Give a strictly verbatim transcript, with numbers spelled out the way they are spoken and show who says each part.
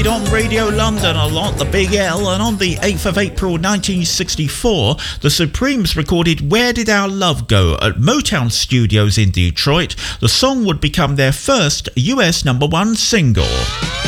Speaker 1: On Radio London a lot, the Big L, and on the eighth of April nineteen sixty-four, the Supremes recorded Where Did Our Love Go at Motown Studios in Detroit. The song would become their first U S number one single.